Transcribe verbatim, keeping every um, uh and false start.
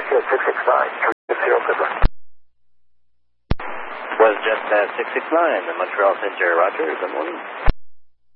Good, six six nine, three zero, good luck. Was just uh, six six nine, the Montreal Center, Roger, good morning.